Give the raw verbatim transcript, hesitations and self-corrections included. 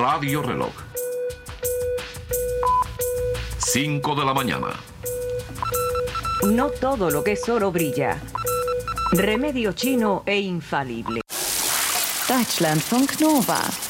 Radio Reloj. cinco de la mañana. No todo lo que es oro brilla. Remedio chino e infalible. Deutschlandfunk Nova.